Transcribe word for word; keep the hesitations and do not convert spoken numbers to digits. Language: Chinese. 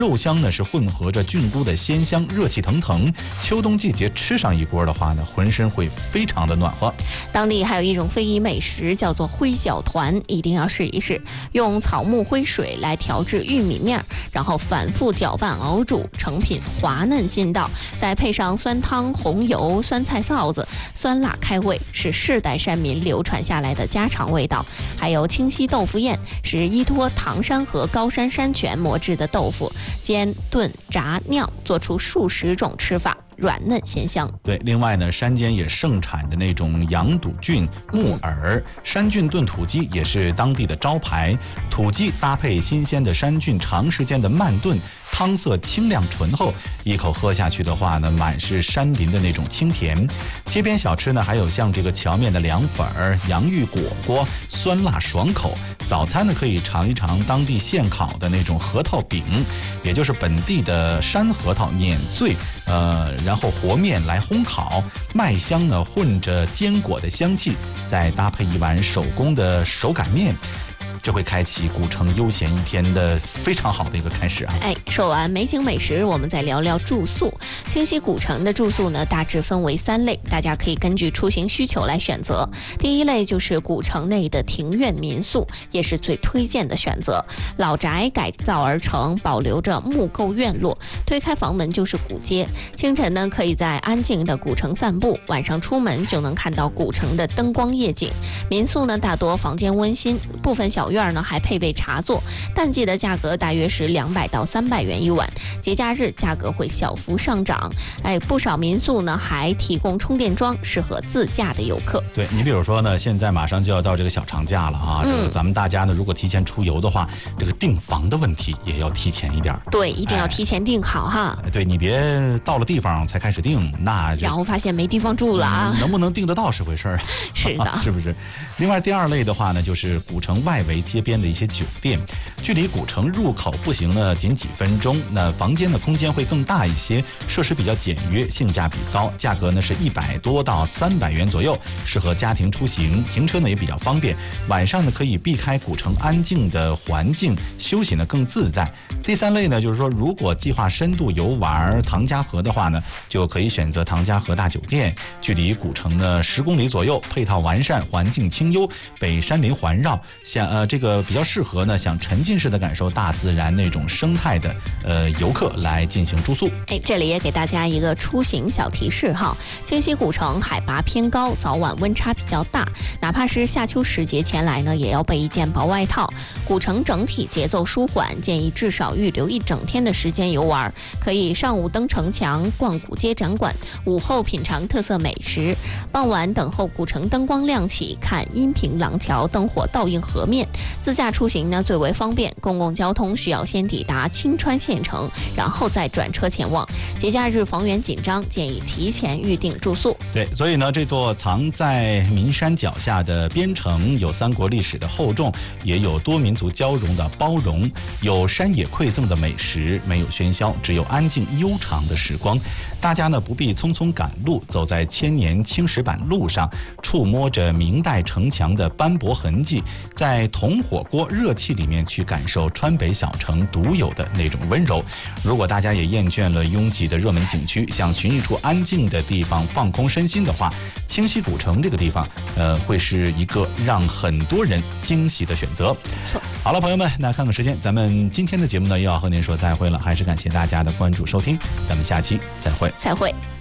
肉香呢是混合着菌菇的鲜香，热气腾腾。秋冬季节吃上一锅的话呢，浑身会非常的暖和。 当地还有一种非遗美食叫做灰饺团，一定要试一试。用草木灰水来调制玉米面，然后反复搅拌熬煮，成品滑嫩劲道，再配上酸汤、红油、酸菜臊子，酸辣开胃，是世代山民流传下来的家常味道。还有清溪豆腐宴，是依托唐山和高山山泉磨制的豆腐，煎、炖、炸、酿，做出数十种吃法，软嫩鲜香。 对，另外呢，山间也盛产的那种羊肚菌、木耳、山菌炖土鸡也是当地的招牌。土鸡搭配新鲜的山菌，长时间的慢炖，汤色清亮醇厚，一口喝下去的话呢，满是山林的那种清甜。街边小吃呢，还有像这个荞面的凉粉儿、洋芋果果，酸辣爽口。早餐呢，可以尝一尝当地现烤的那种核桃饼，也就是本地的山核桃碾碎，呃，然后和面来烘烤，麦香呢混着坚果的香气，再搭配一碗手工的手擀面，这会开启古城悠闲一天的非常好的一个开始啊！ 哎，说完美景美食，我们再聊聊住宿。清溪古城的住宿呢，大致分为三类，大家可以根据出行需求来选择。第一类就是古城内的庭院民宿，也是最推荐的选择。老宅改造而成，保留着木构院落，推开房门就是古街。清晨呢，可以在安静的古城散步，晚上出门就能看到古城的灯光夜景。民宿呢，大多房间温馨，部分小院呢还配备茶座，淡季的价格大约是两百到三百元一晚，节假日价格会小幅上涨。哎，不少民宿呢还提供充电桩，适合自驾的游客。 对，你比如说呢，现在马上就要到这个小长假了啊，这个咱们大家呢，如果提前出游的话，这个订房的问题也要提前一点。 对，一定要提前订好哈。 哎、对，你别到了地方才开始订，那然后发现没地方住了啊， 嗯、能不能订得到是回事儿。 是的， 是不是？另外第二类的话呢，就是古城外围街边的一些酒店，距离古城入口步行呢仅几分钟，那房间的空间会更大一些，设施比较简约，性价比高，价格呢是一百多到三百元左右，适合家庭出行，停车呢也比较方便。晚上呢可以避开古城安静的环境，休息呢更自在。第三类呢，就是说如果计划深度游玩唐家河的话呢，就可以选择唐家河大酒店，距离古城呢十公里左右，配套完善，环境清幽，北山林环绕，像呃这个比较适合呢想沉浸式的感受大自然那种生态的呃游客来进行住宿。 哎，这里也给大家一个出行小提示哈，清溪古城海拔偏高，早晚温差比较大，哪怕是夏秋时节前来呢，也要备一件薄外套。古城整体节奏舒缓，建议至少预留一整天的时间游玩，可以上午登城墙、逛古街展馆，午后品尝特色美食，傍晚等候古城灯光亮起，看阴平廊桥灯火倒映河面。自驾出行呢最为方便，公共交通需要先抵达青川县城，然后再转车前往。节假日房源紧张，建议提前预订住宿。 对，所以呢，这座藏在岷山脚下的边城，有三国历史的厚重，也有多民族交融的包容，有山野馈赠的美食，没有喧嚣，只有安静悠长的时光。大家呢不必匆匆赶路，走在千年青石板路上，触摸着明代城墙的斑驳痕迹，在铜火锅热气里面去感受川北小城独有的那种温柔。如果大家也厌倦了拥挤的热门景区，想寻一处安静的地方放空身心的话，清溪古城这个地方呃，会是一个让很多人惊喜的选择。 错。 好了，朋友们，那看看时间，咱们今天的节目呢又要和您说再会了，还是感谢大家的关注收听，咱们下期再会。 再会。